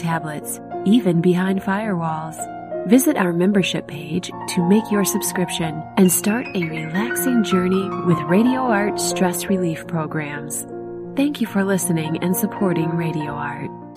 tablets, even behind firewalls. Visit our membership page to make your subscription and start a relaxing journey with Radio Art stress relief programs. Thank you for listening and supporting Radio Art.